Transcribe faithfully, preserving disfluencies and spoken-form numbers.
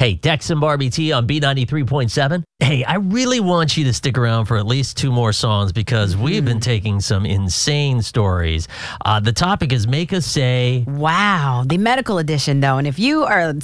Hey, Dex and Barbie T on B ninety-three point seven. Hey, I really want you to stick around for at least two more songs because mm-hmm. we've been taking some insane stories. Uh, the topic is Make Us Say. Wow, the medical edition, though. And if you are